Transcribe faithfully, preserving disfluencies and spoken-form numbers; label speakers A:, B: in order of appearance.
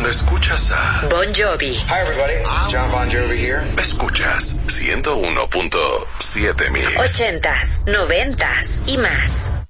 A: donde escuchas a
B: Bon Jovi.
C: Hi everybody, John Bon Jovi here.
A: Escuchas ciento uno punto siete Mix.
B: Ochentas, noventas y más.